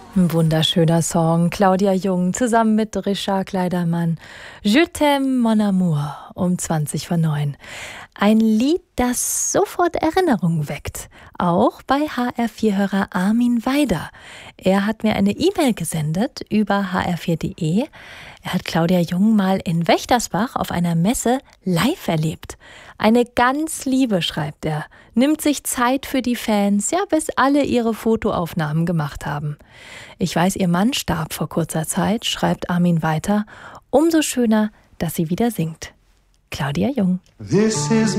Ein wunderschöner Song. Claudia Jung zusammen mit Richard Kleidermann. Je t'aime, mon amour, um 20:09. Ein Lied, das sofort Erinnerungen weckt. Auch bei HR4-Hörer Armin Weider. Er hat mir eine E-Mail gesendet über hr4.de. Er hat Claudia Jung mal in Wächtersbach auf einer Messe live erlebt. Eine ganz Liebe, schreibt er, nimmt sich Zeit für die Fans, ja, bis alle ihre Fotoaufnahmen gemacht haben. Ich weiß, ihr Mann starb vor kurzer Zeit, schreibt Armin weiter. Umso schöner, dass sie wieder singt. Claudia Jung. This is